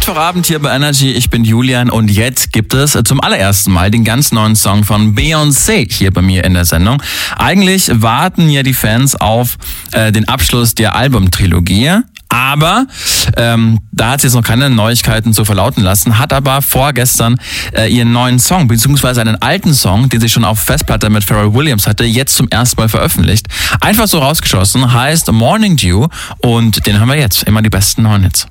Mittwochabend hier bei Energy, ich bin Julian und jetzt gibt es zum allerersten Mal den ganz neuen Song von Beyoncé hier bei mir in der Sendung. Eigentlich warten ja die Fans auf den Abschluss der Albumtrilogie. Aber da hat sie jetzt noch keine Neuigkeiten zu verlauten lassen, hat aber vorgestern ihren neuen Song, beziehungsweise einen alten Song, den sie schon auf Festplatte mit Pharrell Williams hatte, jetzt zum ersten Mal veröffentlicht. Einfach so rausgeschossen, heißt Morning Dew und den haben wir jetzt. Immer die besten neuen Hits.